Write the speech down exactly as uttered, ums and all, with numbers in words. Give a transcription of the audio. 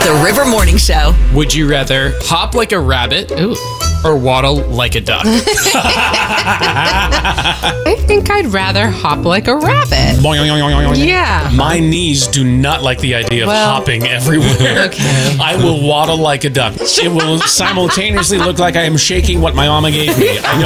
The River Morning Show. Would you rather hop like a rabbit Ooh. or waddle like a duck? I think I'd rather hop like a rabbit. Yeah. My knees do not like the idea of Well, hopping everywhere. okay. I will waddle like a duck. It will simultaneously look like I am shaking what my mama gave me. I